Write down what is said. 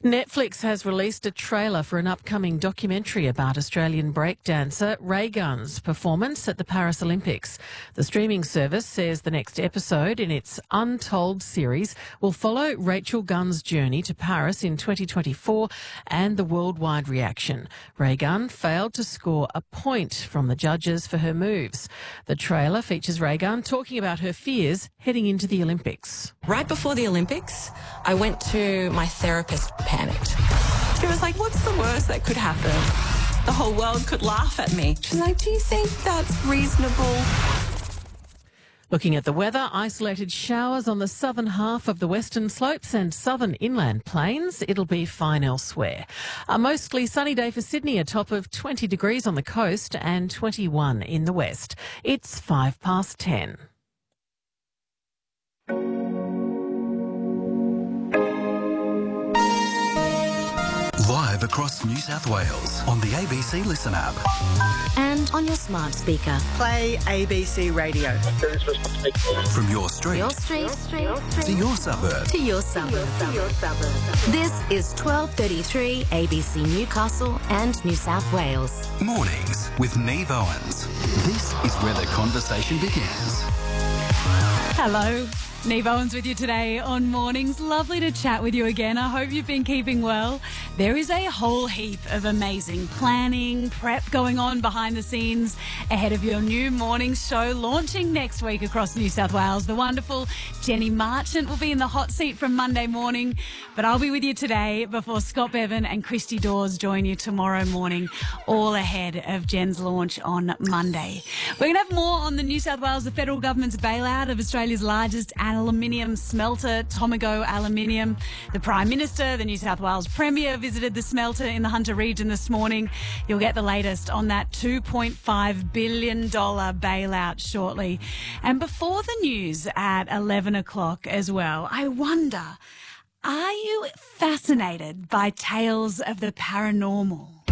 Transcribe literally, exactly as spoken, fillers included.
Netflix has released a trailer for an upcoming documentary about Australian breakdancer Ray Gunn's performance at the Paris Olympics. The streaming service says the next episode in its Untold series will follow Rachel Gunn's journey to Paris in twenty twenty-four and the worldwide reaction. Ray Gunn failed to score a point from the judges for her moves. The trailer features Ray Gunn talking about her fears heading into the Olympics. Right before the Olympics, I went to my therapist, panicked. She was like, what's the worst that could happen? The whole world could laugh at me. She's like, do you think that's reasonable? Looking at the weather, isolated showers on the southern half of the western slopes and southern inland plains. It'll be fine elsewhere. A mostly sunny day for Sydney, a top of twenty degrees on the coast and twenty-one in the west. It's five past ten. Live across New South Wales on the A B C Listen app. And on your smart speaker. Play A B C Radio. From your street, Your street, your street, to your suburb. to your suburb. To your suburb. This is twelve thirty-three A B C Newcastle and New South Wales. Mornings with Neve Owens. This is where the conversation begins. Hello, Neve Owens with you today on Mornings. Lovely to chat with you again. I hope you've been keeping well. There is a whole heap of amazing planning, prep going on behind the scenes ahead of your new morning show launching next week across New South Wales. The wonderful Jenny Marchant will be in the hot seat from Monday morning, but I'll be with you today before Scott Bevan and Christy Dawes join you tomorrow morning, all ahead of Jen's launch on Monday. We're going to have more on the New South Wales, the federal government's bailout of Australia's largest aluminium smelter, Tomago Aluminium. The Prime Minister, the New South Wales Premier, visited the smelter in the Hunter region this morning. You'll get the latest on that two point five billion dollars bailout shortly. And before the news at eleven o'clock as well, I wonder, are you fascinated by tales of the paranormal?